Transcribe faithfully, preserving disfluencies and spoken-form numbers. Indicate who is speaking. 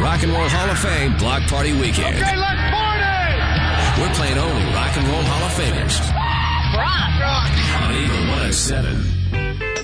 Speaker 1: Rock and Roll Hall of Fame Block Party Weekend.
Speaker 2: Okay, let's party!
Speaker 1: We're playing only Rock and Roll Hall of Famers.
Speaker 2: Rock!
Speaker 1: On Eagle one oh seven.